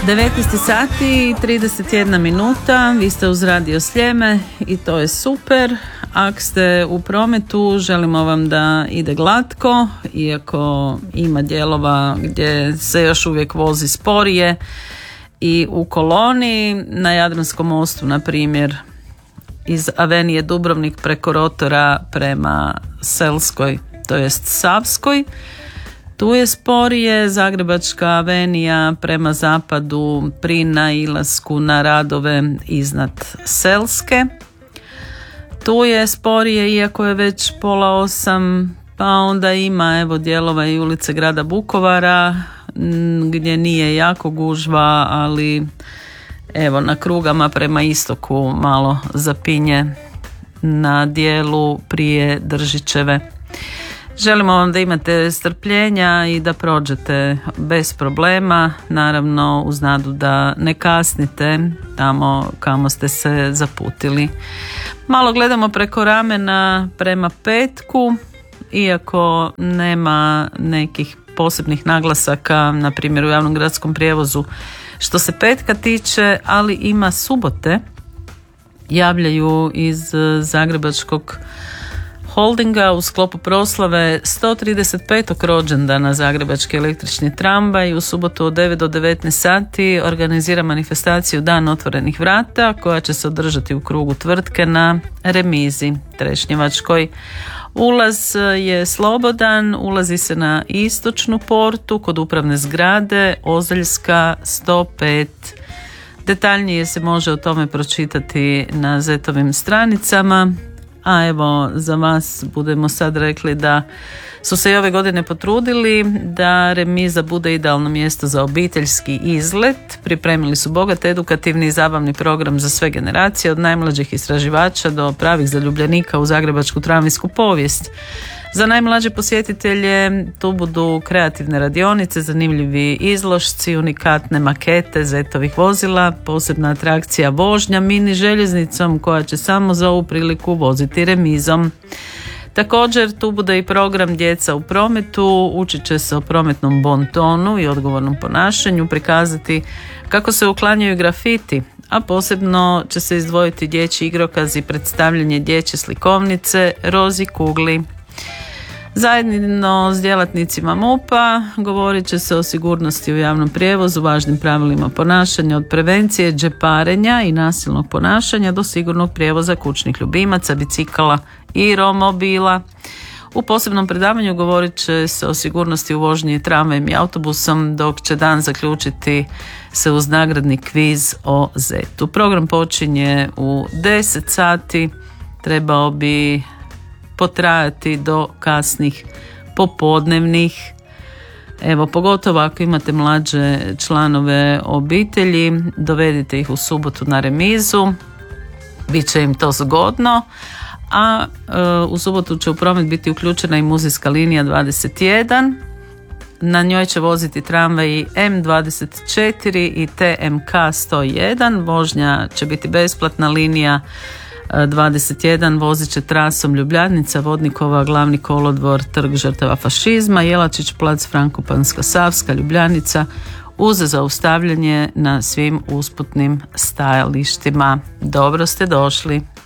19 sati i 31 minuta, vi ste uz Radio Sljeme i to je super. Ako ste u prometu, želimo vam da ide glatko, iako ima dijelova gdje se još uvijek vozi sporije i u koloni, na Jadranskom mostu, na primjer, iz Avenije Dubrovnik preko rotora prema Selskoj, to jest Savskoj. Tu je sporije, Zagrebačka avenija prema zapadu pri nailasku na radove iznad Selske. Tu je sporije, iako je već 7:30, pa onda ima dijelova i ulice grada Vukovara gdje nije jako gužva, ali na krugama prema istoku malo zapinje na dijelu prije Držićeve. Želimo vam da imate strpljenja i da prođete bez problema, naravno uz nadu da ne kasnite tamo kamo ste se zaputili. Malo gledamo preko ramena prema petku, iako nema nekih posebnih naglasaka, na primjer u javnom gradskom prijevozu što se petka tiče, ali ima subote. Javljaju iz Zagrebačkog holdinga u sklopu proslave 135. rođendana Zagrebački električni tramvaj u subotu od 9 do 19 sati organizira manifestaciju Dan otvorenih vrata koja će se održati u krugu tvrtke na Remizi Trešnjevačkoj. Ulaz je slobodan, ulazi se na istočnu portu kod upravne zgrade Ozeljska 105. Detaljnije se može o tome pročitati na Zetovim stranicama. A za vas budemo sad rekli da su se i ove godine potrudili da Remiza bude idealno mjesto za obiteljski izlet. Pripremili su bogat edukativni i zabavni program za sve generacije, od najmlađih istraživača do pravih zaljubljenika u zagrebačku tramvajsku povijest. Za najmlađe posjetitelje tu budu kreativne radionice, zanimljivi izložci, unikatne makete Zetovih vozila, posebna atrakcija vožnja mini željeznicom koja će samo za ovu priliku voziti Remizom. Također tu bude i program Djeca u prometu, učit će se o prometnom bontonu i odgovornom ponašanju, prikazati kako se uklanjaju grafiti, a posebno će se izdvojiti dječji igrokaz i predstavljanje dječje slikovnice Rozi Kugli. Zajedno s djelatnicima MUP-a govorit će se o sigurnosti u javnom prijevozu, važnim pravilima ponašanja, od prevencije džeparenja i nasilnog ponašanja do sigurnog prijevoza kućnih ljubimaca, bicikala i romobila. U posebnom predavanju govorit će se o sigurnosti u vožnji tramvajem i autobusom, dok će dan zaključiti se uz nagradni kviz o Zetu. Program počinje u 10 sati, trebao bi potrajati do kasnih popodnevnih. Pogotovo ako imate mlađe članove obitelji, dovedite ih u subotu na Remizu, bit će im to zgodno. A u subotu će u promet biti uključena i muzejska linija 21. Na njoj će voziti tramvaji M24 i TMK 101. Vožnja će biti besplatna. Linija 21 vozit će trasom Ljubljanica, Vodnikova, Glavni kolodvor, Trg žrtava fašizma, Jelačić plac, Frankopanska, Savska, Ljubljanica, uz zaustavljanje na svim usputnim stajalištima. Dobro ste došli.